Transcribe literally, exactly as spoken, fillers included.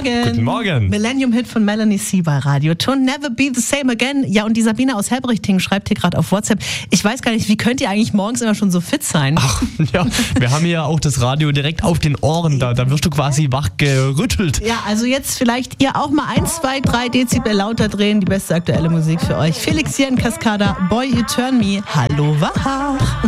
Morgen. Guten Morgen. Millennium-Hit von Melanie C. bei Radio To Never Be the Same Again. Ja, und die Sabine aus Helbrichting schreibt hier gerade auf WhatsApp, ich weiß gar nicht, wie könnt ihr eigentlich morgens immer schon so fit sein? Ach, ja, wir haben hier auch das Radio direkt auf den Ohren, da, da wirst du quasi wach gerüttelt. Ja, also jetzt vielleicht ihr auch mal ein, zwei, drei Dezibel lauter drehen, die beste aktuelle Musik für euch. Felix hier in Cascada, Boy You Turn Me, hallo wach.